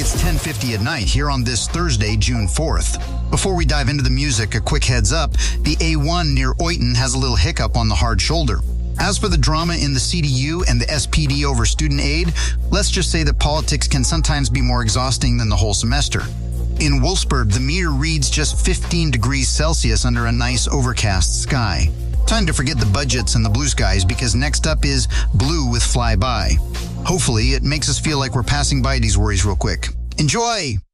It's 10:50 at night here on this Thursday, June 4th. Before we dive into the music, a quick heads up. The A1 near Oyton has a little hiccup on the hard shoulder. As for the drama in the CDU and the SPD over student aid, let's just say that politics can sometimes be more exhausting than the whole semester. In Wolfsburg, the meter reads just 15 degrees Celsius under a nice overcast sky. Time to forget the budgets and the blue skies, because next up is Blue with Fly By. Hopefully, it makes us feel like we're passing by these worries real quick. Enjoy!